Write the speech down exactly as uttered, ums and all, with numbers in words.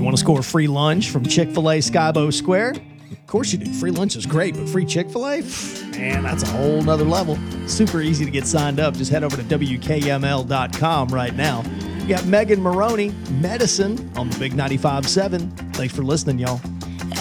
Want to score free lunch from Chick-fil-A Skybo Square? Of course you do. Free lunch is great, but free Chick-fil-A? Man, that's a whole nother level. Super easy to get signed up. Just head over to W K M L dot com right now. You got Megan Maroney, Medicine on the Big ninety-five point seven. Thanks for listening, y'all.